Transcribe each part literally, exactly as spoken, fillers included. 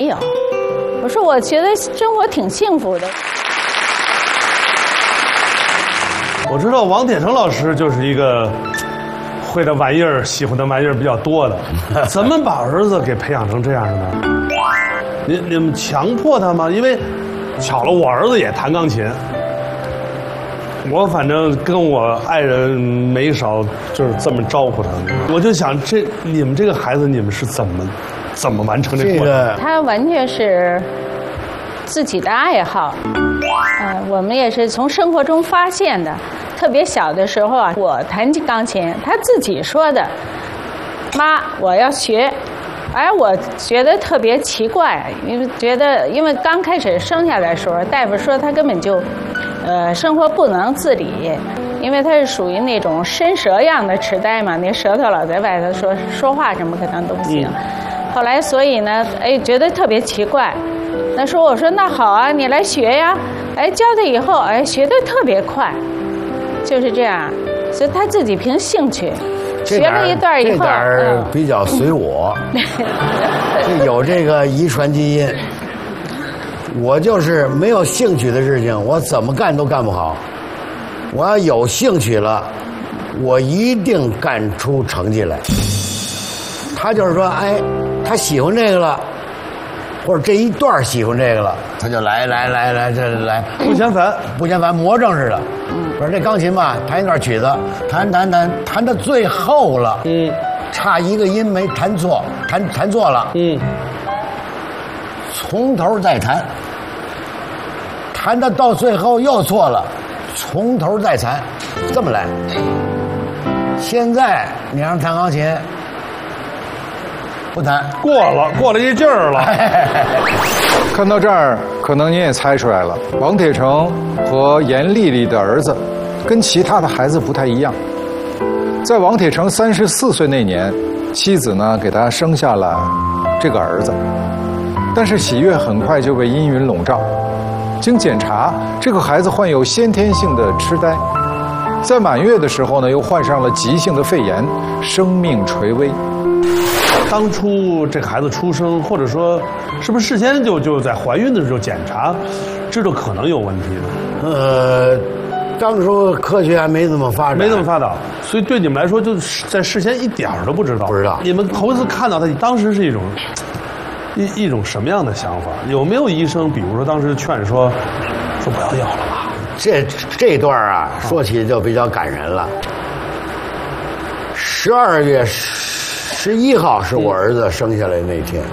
有。我说我觉得生活挺幸福的。 我知道王铁成老师就是一个会的玩意儿、喜欢的玩意儿比较多的，怎么把儿子给培养成这样的呢？你你们强迫他吗？因为巧了，我儿子也弹钢琴。我反正跟我爱人没少就是这么招呼他，我就想这你们这个孩子，你们是怎么怎么完成这过程？ 这个他完全是自己的爱好，嗯、呃，我们也是从生活中发现的。特别小的时候啊，我弹钢琴，他自己说的：“妈，我要学。”哎，我觉得特别奇怪，因为觉得因为刚开始生下来的时候，大夫说他根本就。呃，生活不能自理，因为他是属于那种伸舌样的痴呆嘛，那舌头老在外头说说话什么可能都不行。嗯、后来所以呢，哎，觉得特别奇怪。那说我说那好啊，你来学呀。哎，教他以后，哎，学得特别快，就是这样。所以他自己凭兴趣学了一段以后， 这点儿比较随我，就有这个遗传基因。我就是没有兴趣的事情，我怎么干都干不好。我要有兴趣了，我一定干出成绩来。他就是说，哎，他喜欢这个了，或者这一段喜欢这个了，他就来来来来这来不嫌烦， 不嫌烦，魔怔似的。我说这钢琴吧，弹一段曲子，弹弹弹弹到最后了，嗯，差一个音没弹错，弹弹错了，嗯。从头再弹，弹到到最后又错了，从头再弹，这么来。现在你让弹钢琴，不弹， 过了，过了一劲儿了。 看到这儿，可能您也猜出来了，王铁成和严丽丽的儿子，跟其他的孩子不太一样。在王铁成三十四岁那年，妻子呢给他生下了这个儿子。但是喜悦很快就被阴云笼罩。经检查，这个孩子患有先天性的痴呆，在满月的时候呢，又患上了急性的肺炎，生命垂危。 当初这个孩子出生，或者说是不是事先就就在怀孕的时候检查，知道可能有问题呢？ 呃，当初科学还没这么发展， 没这么发达，所以对你们来说，就是在事先一点儿都不知道。 不知道。 你们头一次看到他，当时是一种。一一种什么样的想法？有没有医生，比如说当时劝说，说不要要了吧？ 这这段啊，说起就比较感人了。十二月十一号是我儿子生下来那天，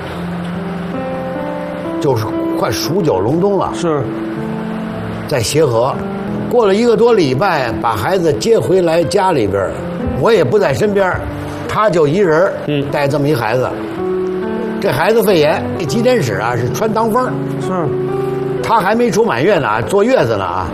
就是快数九隆冬了。 是， 在协和，过了一个多礼拜，把孩子接回来家里边，我也不在身边，他就一人，嗯，带这么一孩子。这孩子肺炎，这急诊室啊是穿堂风， 是， 他还没出满月呢，坐月子呢啊，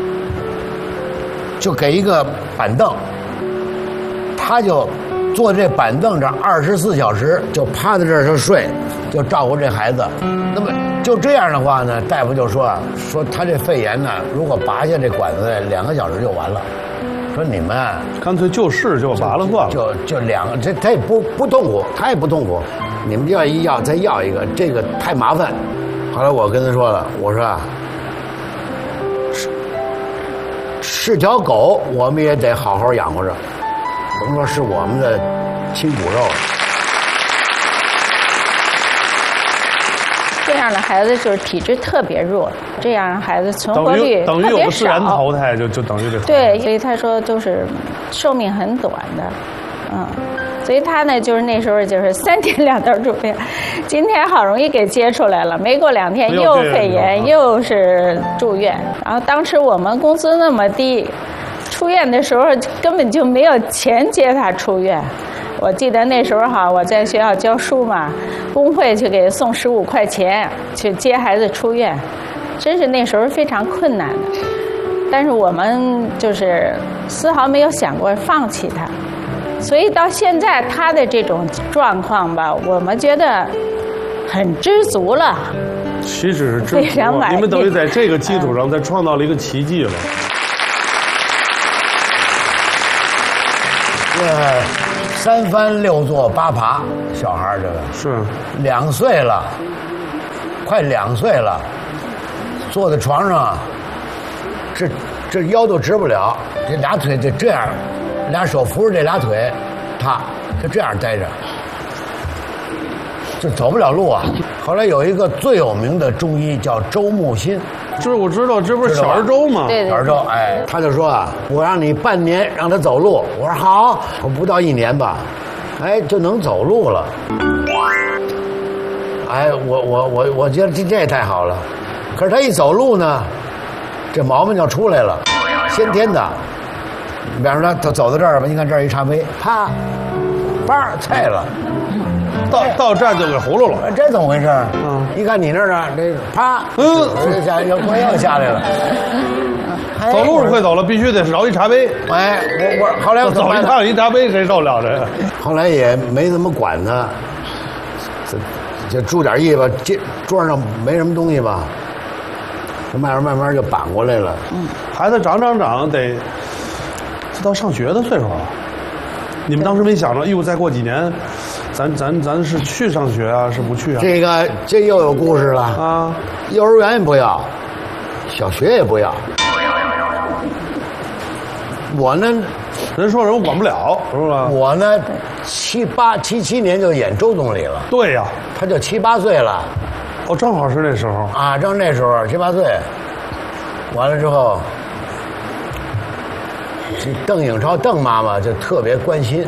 就给一个板凳，他就坐这板凳这二十四小时，就趴在这儿就睡，就照顾这孩子。那么就这样的话呢，大夫就说啊，说他这肺炎呢，如果拔下这管子，两个小时就完了。说你们啊， 干脆就试就拔了算了， 就就两个，这他也不不痛苦，他也不痛苦。你们要一要再要一个，这个太麻烦。后来我跟他说了，我说啊，是是条狗，我们也得好好养活着，甭说是我们的亲骨肉了。 这样的孩子就是体质特别弱，这样的孩子存活率等于等于有个自然淘汰，就就等于这。 对，所以他说都是寿命很短的，嗯。所以他呢，就是那时候就是三天两头住院，今天好容易给接出来了，没过两天又肺炎，又是住院。然后当时我们工资那么低，出院的时候根本就没有钱接他出院。我记得那时候哈，我在学校教书嘛，工会去给送十五块钱去接孩子出院，真是那时候非常困难的。但是我们就是丝毫没有想过放弃他。所以到现在他的这种状况吧，我们觉得很知足了。 岂止是知足，你们等于在这个基础上再创造了一个奇迹了。 这三翻六坐八爬，小孩这个是两岁了， 快两岁了，坐在床上，这这腰都直不了，这俩腿就这样，俩手扶着这俩腿，他就这样待着，就走不了路啊。后来有一个最有名的中医叫周木心， 这我知道，这不是小儿粥吗？ 对对小儿粥，哎，他就说啊，我让你半年让他走路，我说好，我不到一年吧，哎，就能走路了。哎，我我我我觉得这这也太好了，可是他一走路呢，这毛病就出来了，先天的。比方说他他走到这儿吧，你看这儿一茶杯，啪，叭菜了， 到到站就给葫芦了。 这怎么回事？ 嗯， 一看你那儿啊，这啪， 嗯， 这下又光又下来了。哎走路是会走了，必须得饶一茶杯。 哎，我我后来我走一趟一茶杯，谁受了这？ 后来也没怎么管他，就注点意吧，这桌上没什么东西吧，这慢慢慢慢就扳过来了。 嗯，孩子长长长得到上学的岁数了。你们当时没想着，哎呦，再过几年，咱咱咱是去上学啊，是不去啊？ 这个这又有故事了啊！ 幼儿园也不要，小学也不要。我呢， 人说人我管不了，是吧？ 我呢，七八七七年就演周总理了。 对呀、啊， 他就七八岁了。 哦，正好是那时候啊，正那时候七八岁。完了之后，这邓颖超邓妈妈就特别关心，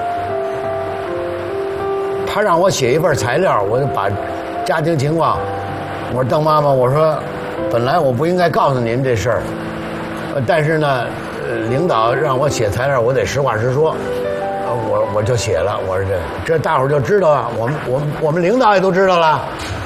她让我写一份材料，我就把家庭情况，我说邓妈妈，我说本来我不应该告诉您这事儿，但是呢。领导让我写材料，我得实话实说，我我就写了。我说这这大伙儿就知道啊，我们我们我们领导也都知道了，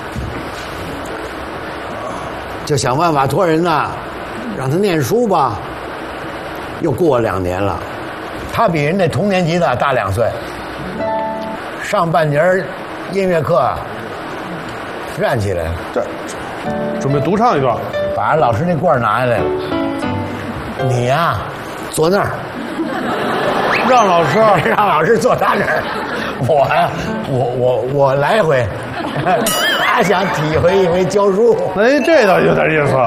就想办法托人呢，让他念书吧。又过两年了，他比人家同年级的大两岁，上半节音乐课站起来了， 这准备独唱一段， 把老师那罐拿下来了。你呀、啊，坐那儿， 让老师让老师坐他那儿。我呀，我我我来回，他想体会一回教书。 哎，这倒有点意思。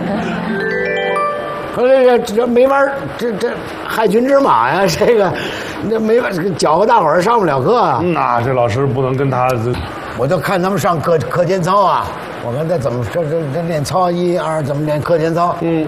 可这个这没法，这这害群之马呀！这个那没法，搅和大伙儿上不了课啊。 那这老师不能跟他， 我就看他们上课课间操啊，我看他怎么这这这练操一二怎么练课间操。 嗯。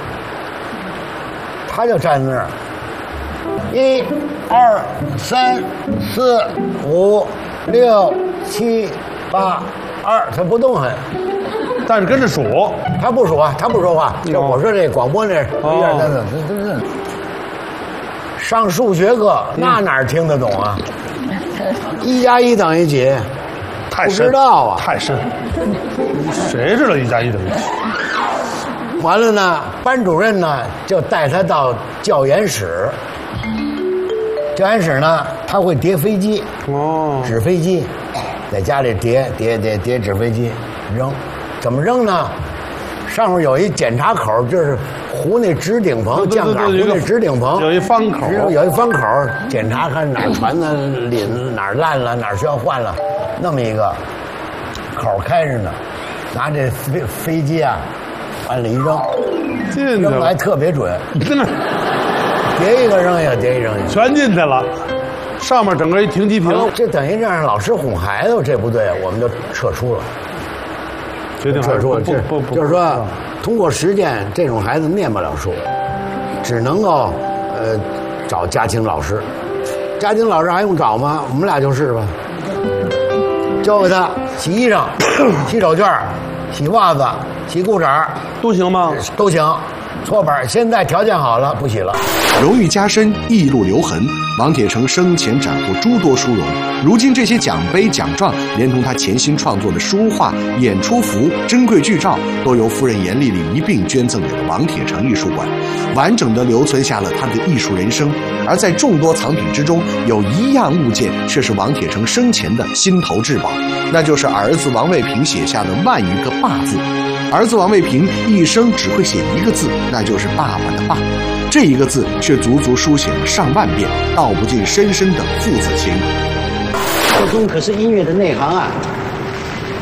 他就站那儿，一、二、三、四、五、六、七、八、二，他不动弹， 但是跟着数。 他不数啊，他不说话。就我说这广播那，一二三四，这这这。上数学课那哪听得懂啊？一加一等于几？ 太深， 不知道啊， 太深。谁知道一加一等于几？ 完了呢，班主任呢就带他到教研室。教研室呢，他会叠飞机， 哦， 纸飞机，在家里叠叠叠叠纸飞机，扔，怎么扔呢？上面有一检查口，就是糊那直顶棚，降杆糊那直顶棚， 有一方口， 有一方口，检查看哪儿船呢领哪儿烂了，哪儿需要换了，那么一个口开着呢，拿这飞飞机啊。往里一扔，扔还特别准，叠一个扔一个，叠一扔一个， 全进去了。上面整个一停机坪， 这等于让老师哄孩子，这不对，我们就撤出了。 决定撤出了， 不不不， 就是说，通过实践，这种孩子念不了书，只能够呃找家庭老师。家庭老师还用找吗？我们俩就是吧。教给他洗衣裳、洗手绢、洗袜子。洗裤衩都行吗？ 都行，搓板。现在条件好了，不洗了。 荣誉加身，一路留痕。王铁成生前斩获诸多殊荣，如今这些奖杯奖状，连同他潜心创作的书画、演出服、珍贵剧照，都由夫人严丽丽一并捐赠给了王铁成艺术馆，完整的留存下了他的艺术人生。而在众多藏品之中，有一样物件却是王铁成生前的心头至宝，那就是儿子王卫平写下的万余个“爸”字。儿子王卫平一生只会写一个字，那就是爸爸的“爸”，这一个字却足足书写了上万遍，道不尽深深的父子情。 这中可是音乐的内行啊！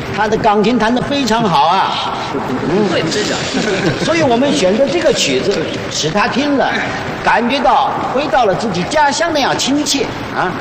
他的钢琴弹得非常好啊。嗯，对，是的。所以我们选择这个曲子，使他听了，感觉到回到了自己家乡那样亲切啊。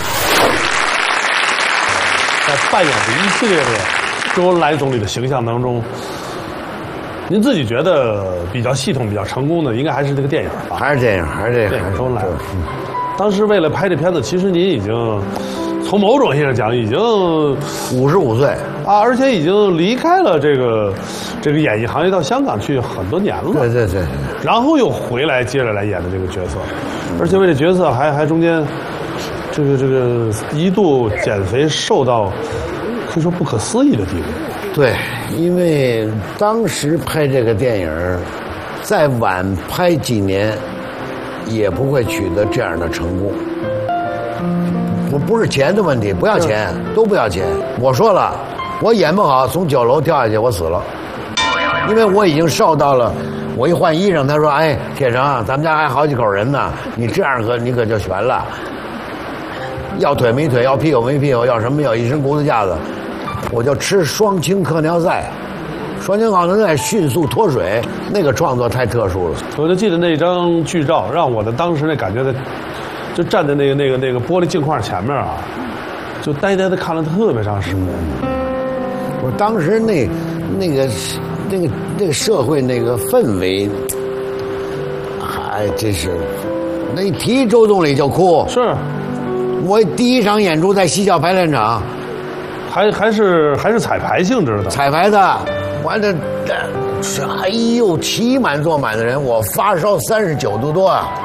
在扮演的一系列的周恩来总理的形象当中，您自己觉得比较系统、比较成功的，应该还是这个电影吧？ 还是电影，还是这个周恩来。当时为了拍这片子，其实您已经从某种意义上讲，已经五十五岁啊，而且已经离开了这个这个演艺行业，到香港去很多年了。 对对对。 然后又回来，接着来演的这个角色，而且为这角色还还中间。这个这个一度减肥瘦到可以说不可思议的地步。 对，因为当时拍这个电影，再晚拍几年，也不会取得这样的成功。不不是钱的问题，不要钱，都不要钱。我说了，我演不好，从九楼跳下去，我死了，因为我已经瘦到了。我一换衣裳，他说：“哎，铁成，咱们家还好几口人呢，你这样可你可就悬了。”要腿没腿，要屁股没屁股，要什么要一身骨头架子，我就吃双氢克尿塞，双氢克尿塞迅速脱水，那个创作太特殊了。 我就记得那张剧照，让我的当时那感觉的，就站在那个那个那个玻璃镜框前面啊，就呆呆的看了特别长时间。 我当时那那个那个那个社会那个氛围，还真是，那一提周总理就哭。 是。 我第一场演出在西校排练场， 还还是还是彩排性质的， 彩排的，完了，哎呦，骑满坐满的人，我发烧三十九度多啊！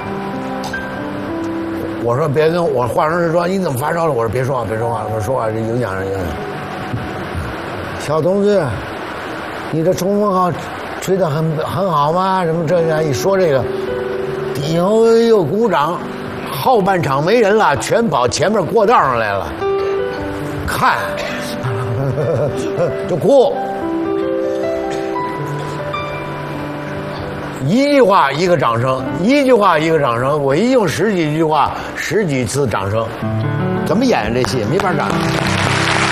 我说别跟我化妆师说你怎么发烧了？我说别说话，别说话，我说话这影响人家。小同志，你的冲锋号吹得很很好吗？什么这样一说这个，底下又鼓掌。后半场没人了，全跑前面过道上来了，看就哭，一句话一个掌声，一句话一个掌声，我一用十几句话十几次掌声，怎么演这戏没法演。